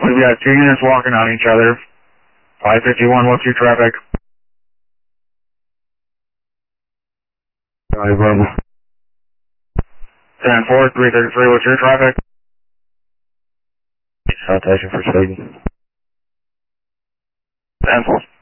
We've got 2 units walking on each other. 551, what's your traffic? Alright, Bravo. 10-4, 333, what's your traffic? Citation for speeding. 10-4.